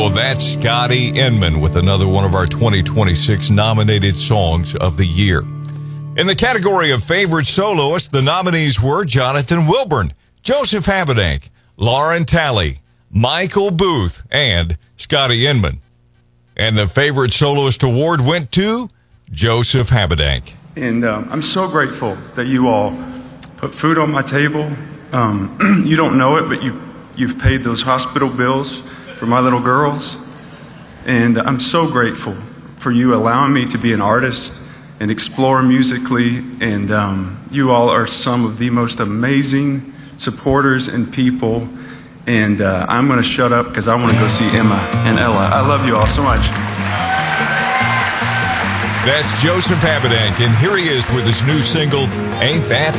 Well, that's Scotty Inman with another one of our 2026 nominated songs of the year. In the category of favorite soloist, the nominees were Jonathan Wilburn, Joseph Habedank, Lauren Talley, Michael Booth, and Scotty Inman. And the favorite soloist award went to Joseph Habedank. And I'm so grateful that you all put food on my table. You don't know it, but you've paid those hospital bills for my little girls. And I'm so grateful for you allowing me to be an artist and explore musically. And you all are some of the most amazing supporters and people. And I'm going to shut up because I want to go see Emma and Ella. I love you all so much. That's Joseph Habedank, and here he is with his new single, Ain't That